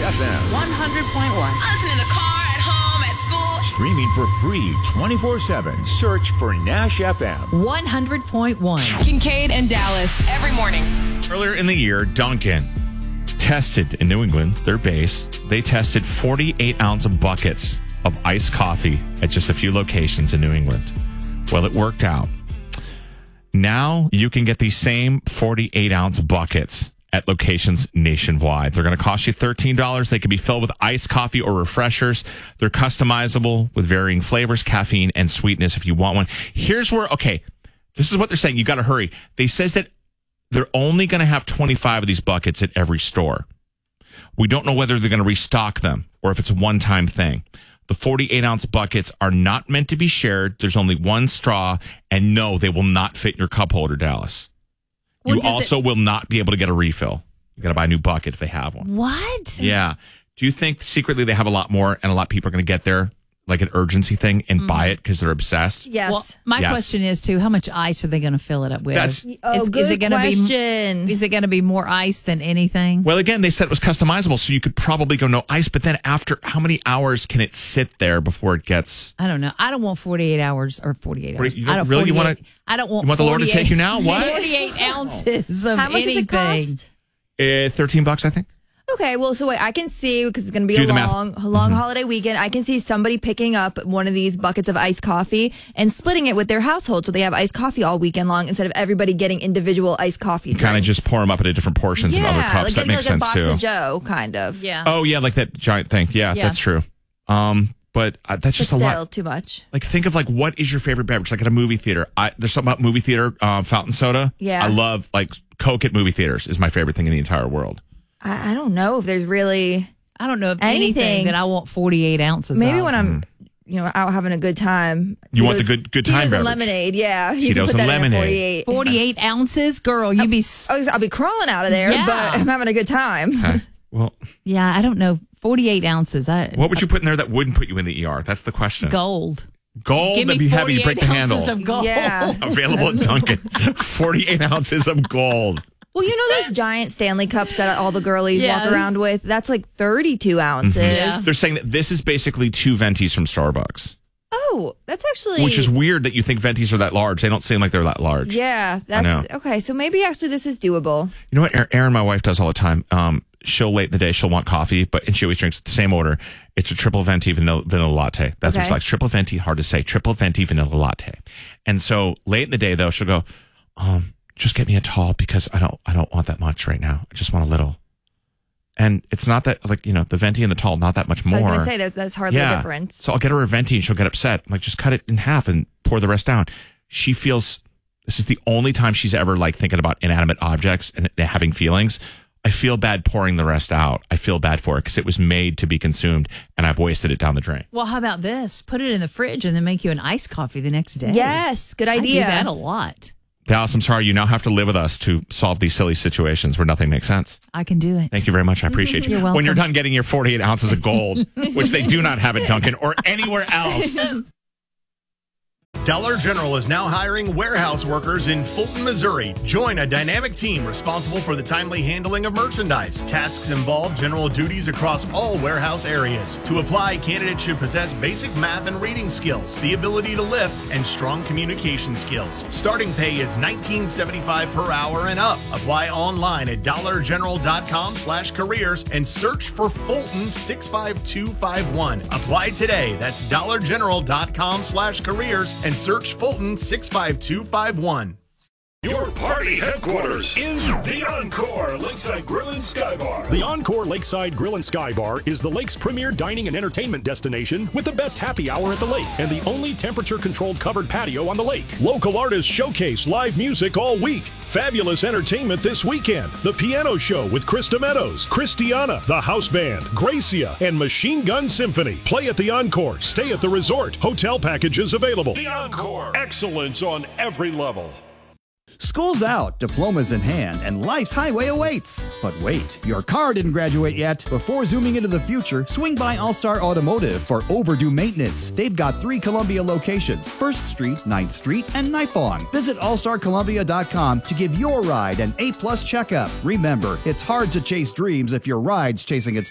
FM. 100.1. Listen in the car, at home, at school. Streaming for free 24/7. Search for Nash FM. 100.1. Kincaid and Dallas every morning. Earlier in the year, Dunkin' tested in New England, their base. They tested 48-ounce buckets of iced coffee at just a few locations in New England. Well, it worked out. Now you can get these same 48-ounce buckets at locations nationwide. They're going to cost you $13. They can be filled with iced coffee or refreshers. They're customizable with varying flavors, caffeine, and sweetness if you want one. Here's where, this is what they're saying. You got to hurry. They says that they're only going to have 25 of these buckets at every store. We don't know whether they're going to restock them or if it's a one-time thing. The 48-ounce buckets are not meant to be shared. There's only one straw, and no, they will not fit in your cup holder, Dallas. You also will not be able to get a refill. You got to buy a new bucket if they have one. What? Yeah. Do you think secretly they have a lot more, and a lot of people are going to get there, like an urgency thing, and buy it because they're obsessed? Yes. Well, my question is, too, how much ice are they going to fill it up with? Good question. Is it going to be more ice than anything? Well, again, they said it was customizable, so you could probably go no ice, but then after how many hours can it sit there before it gets... I don't know. I don't want 48 hours or 48 hours. You don't really? I don't want You want the Lord to take you now? What? 48 ounces of How much anything. does it cost? $13, I think. Okay, well, so wait, I can see, because it's going to be Do a the math. long holiday weekend, I can see somebody picking up one of these buckets of iced coffee and splitting it with their household so they have iced coffee all weekend long instead of everybody getting individual iced coffee. Kind of just pour them up into different portions in other cups. Like that makes sense, like a box too. of Joe, kind of. Yeah. Oh, yeah, like that giant thing. Yeah, that's true. But that's just But a still, lot. too much. Like, think of, what is your favorite beverage? Like, at a movie theater. There's something about movie theater, fountain soda. Yeah. I love, Coke at movie theaters is my favorite thing in the entire world. I don't know if there's really... I don't know of anything anything that I want 48 ounces Maybe of. when I'm... out having a good time. You want the good time Tito's beverage. and lemonade, yeah. You Tito's can put and that in a lemonade. 48 ounces? Girl, you'd be... I'll be crawling out of there, Yeah. but I'm having a good time. Okay. Well, Yeah, I don't know. 48 ounces. what would you put in there that wouldn't put you in the ER? That's the question. Gold. Gold Give that'd me be heavy. You break the 48 handle. ounces of gold. Yeah. Available at Dunkin'. 48 ounces of gold. Well, you know those giant Stanley cups that all the girlies Yes. walk around with? That's like 32 ounces. Yeah. They're saying that this is basically 2 Ventis from Starbucks. Oh, that's actually... Which is weird that you think Ventis are that large. They don't seem like they're that large. Yeah, know. that's... Okay, so maybe actually this is doable. You know what Erin, my wife, does all the time? She'll late in the day, she'll want coffee, and she always drinks the same order. It's a triple venti vanilla latte. That's what she likes. Triple venti, hard to say. Triple venti vanilla latte. And so late in the day, though, she'll go, just get me a tall because I don't want that much right now. I just want a little. And it's not that, the venti and the tall, not that much more. I was going to say, that's hardly a difference. So I'll get her a venti and she'll get upset. I'm like, just cut it in half and pour the rest down. She feels, this is the only time she's ever thinking about inanimate objects and having feelings. I feel bad pouring the rest out. I feel bad for it because it was made to be consumed and I've wasted it down the drain. Well, how about this? Put it in the fridge and then make you an iced coffee the next day. Yes, good idea. I do that a lot. Dallas, I'm sorry. You now have to live with us to solve these silly situations where nothing makes sense. I can do it. Thank you very much. I appreciate you. You're welcome. When you're done getting your 48 ounces of gold, which they do not have at Dunkin' or anywhere else. Dollar General is now hiring warehouse workers in Fulton, Missouri. Join a dynamic team responsible for the timely handling of merchandise. Tasks involve general duties across all warehouse areas. To apply, candidates should possess basic math and reading skills, the ability to lift, and strong communication skills. Starting pay is $19.75 per hour and up. Apply online at dollargeneral.com/careers and search for Fulton 65251. Apply today. That's dollargeneral.com/careers and search Fulton 65251. Your party headquarters is the Encore Lakeside Grill and Sky Bar. The Encore Lakeside Grill and Sky Bar is the lake's premier dining and entertainment destination with the best happy hour at the lake and the only temperature-controlled covered patio on the lake. Local artists showcase live music all week. Fabulous entertainment this weekend. The Piano Show with Krista Meadows, Christiana, the House Band, Gracia, and Machine Gun Symphony. Play at the Encore. Stay at the resort. Hotel packages available. The Encore. Excellence on every level. School's out, diplomas in hand, and life's highway awaits. But wait, your car didn't graduate yet. Before zooming into the future, swing by All-Star Automotive for overdue maintenance. They've got 3 Columbia locations, 1st Street, 9th Street, and Nipong. Visit allstarcolumbia.com to give your ride an A+ checkup. Remember, it's hard to chase dreams if your ride's chasing its